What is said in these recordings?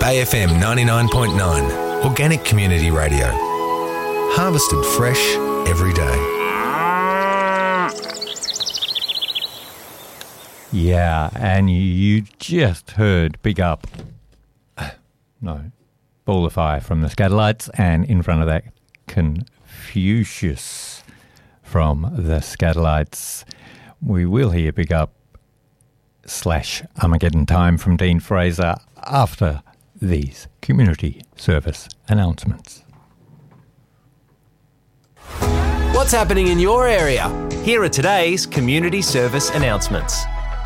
Bay FM 99.9, Organic Community Radio. Harvested fresh every day. Yeah, and you just heard Big Up. Ball of Fire from the Scatterlights, and in front of that, Confucius from the Scatterlights. We will hear Big Up / Armageddon Time from Dean Fraser after these community service announcements. What's happening in your area? Here are today's community service announcements.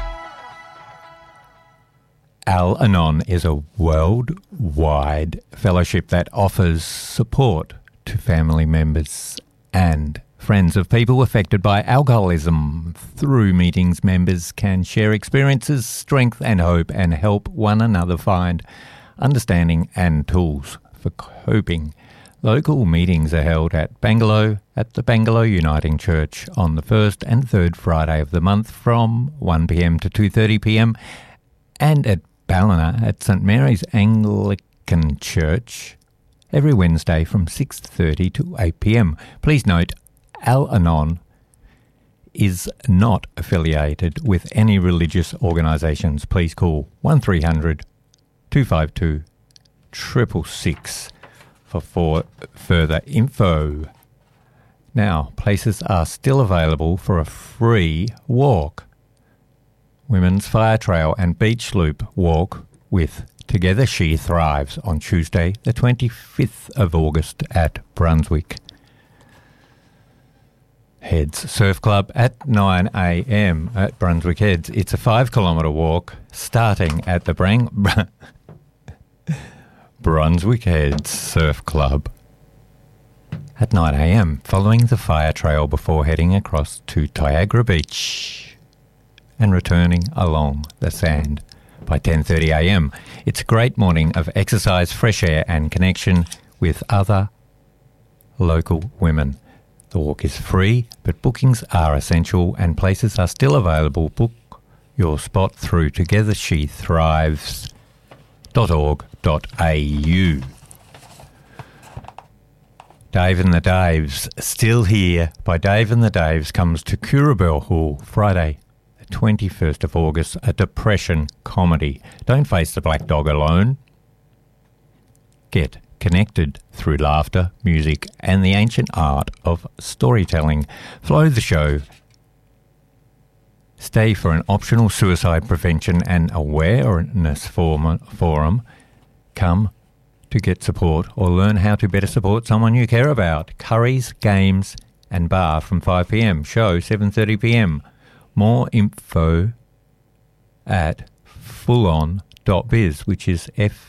Al-Anon is a worldwide fellowship that offers support to family members and friends of people affected by alcoholism. Through meetings, members can share experiences, strength and hope, and help one another find understanding and tools for coping. Local meetings are held at Bangalow at the Bangalow Uniting Church on the first and third Friday of the month from 1 p.m. to 2:30 p.m. and at Ballina at St Mary's Anglican Church every Wednesday from 6:30 to 8 p.m. Please note, Al-Anon is not affiliated with any religious organisations. Please call 1300 252 666 for further info. Now, places are still available for a free walk. Women's Fire Trail and Beach Loop walk with Together She Thrives on Tuesday, the 25th of August at Brunswick Heads Surf Club at 9 a.m. at Brunswick Heads. It's a 5-kilometre walk starting at the Brunswick Heads Surf Club at 9 a.m, following the fire trail before heading across to Tyagra Beach and returning along the sand by 10:30 a.m. It's a great morning of exercise, fresh air and connection with other local women. The walk is free, but bookings are essential and places are still available. Book your spot through togethershethrives.org.au. Dave and the Daves, still here by Dave and the Daves, comes to Curabell Hall Friday, the 21st of August, a depression comedy. Don't face the black dog alone. Get connected through laughter, music and the ancient art of storytelling. Flow the show. Stay for an optional suicide prevention and awareness forum. Come to get support or learn how to better support someone you care about. Curries, games and bar from 5 p.m. Show 7:30 p.m. More info at fullon.biz, which is